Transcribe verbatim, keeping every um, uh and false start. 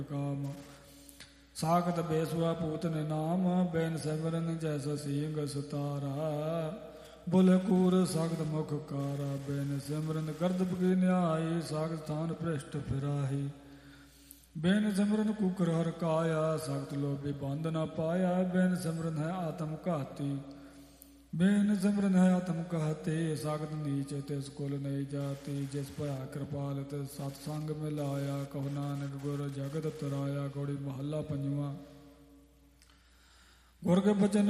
ਕਾਮ। ਸਾਖਤ ਬੇਸੁਆ ਪੂਤਨ ਨਾਮ, ਬੈਨ ਸਿਮਰਨ ਜੈਸਾ ਸਿੰਘ ਸੁਤਾਰਾ। ਬੁਲ ਕੂਰ ਸਾਖਤ ਮੁਖ ਕਾਰਾ, ਬੈਨ ਸਿਮਰਨ ਗਰਦਬ ਕੀ ਨਿਆਈ। ਸਾਖਤ ਸਥਾਨ ਭ੍ਰਿਸ਼ਟ ਫਿਰਾਹੀ, ਬੈਨ ਸਿਮਰਨ ਕੁਕਰ ਹਰ ਕਾਇਆ। ਸਾਖਤ ਲੋਭੀ ਬੰਧ ਨਾ ਪਾਇਆ, ਬੈਨ ਸਿਮਰਨ ਹੈ ਆਤਮ ਘਾਤੀ। ਬੈਨ ਸਿਮਰਨ ਹੈ ਆਤਮ ਘਾਤੀ, ਸਾਖਤ ਨੀਚ ਤਿਸ ਕੁਲ ਨਹੀਂ ਜਾਤੀ। ਜਿਸ ਭਇਆ ਕਿਰਪਾਲ ਤਿਸ ਸਤ ਸੰਗ ਮਿਲਾਇਆ, ਕਹੋ ਨਾਨਕ ਗੁਰ ਜਗਤ ਤਰਾਇਆ। ਗੌੜੀ ਮਹੱਲਾ ਪੰਜਵਾਂ। ਗੁਰ ਕੇ ਬਚਨ